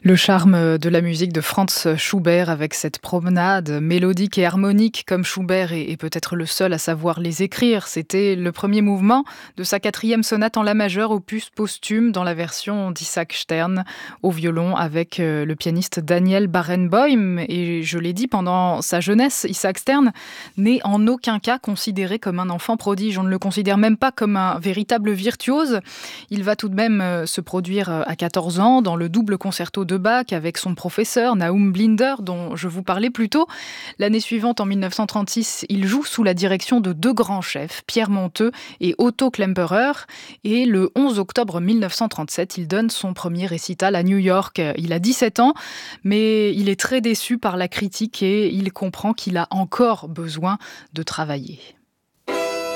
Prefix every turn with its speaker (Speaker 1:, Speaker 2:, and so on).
Speaker 1: Le charme de la musique de Franz Schubert avec cette promenade mélodique et harmonique comme Schubert est peut-être le seul à savoir les écrire. C'était le premier mouvement de sa 4e sonate en la majeure, opus posthume dans la version d'Isaac Stern au violon avec le pianiste Daniel Barenboim. Et je l'ai dit, pendant sa jeunesse, Isaac Stern n'est en aucun cas considéré comme un enfant prodige. On ne le considère même pas comme un véritable virtuose. Il va tout de même se produire à 14 ans dans le double concerto de Bach avec son professeur Naum Blinder dont je vous parlais plus tôt. L'année suivante, en 1936, il joue sous la direction de 2 grands chefs, Pierre Monteux et Otto Klemperer. Et le 11 octobre 1937, il donne son premier récital à New York. Il a 17 ans, mais il est très déçu par la critique et il comprend qu'il a encore besoin de travailler.